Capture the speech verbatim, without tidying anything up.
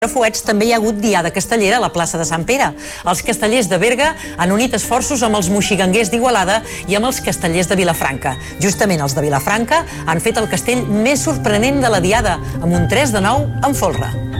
Fuets, també hi ha hagut diada castellera a la plaça de Sant Pere. Els castellers de Berga han unit esforços amb els moxiganguers d'Igualada i amb els castellers de Vilafranca. Justament els de Vilafranca han fet el castell més sorprenent de la diada, amb un tres de nou en folre.